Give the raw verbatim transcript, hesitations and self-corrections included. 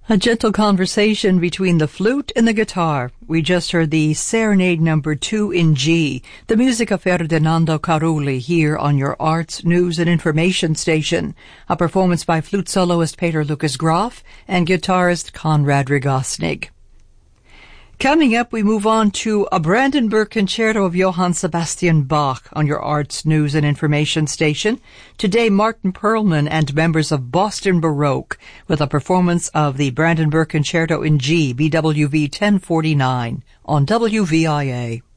A gentle conversation between the flute and the guitar. We just heard the Serenade number two in G, the music of Ferdinando Carulli here on your Arts, News and Information station. A performance by flute soloist Peter Lucas Graf and guitarist Konrad Rogosnig. Coming up, we move on to a Brandenburg Concerto of Johann Sebastian Bach on your Arts, News and Information station. Today, Martin Perlman and members of Boston Baroque with a performance of the Brandenburg Concerto in G, B W V ten forty-nine on W V I A.